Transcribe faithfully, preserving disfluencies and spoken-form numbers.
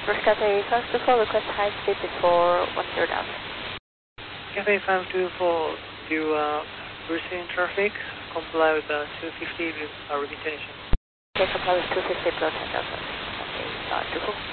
First Cathay five two four, request high speed before one zero thousand. Cathay five two four, do uh, Brazilian traffic, comply with uh, two fifty with our limitation. Okay, comply with two fifty plus ten thousand. Okay, uh, two four.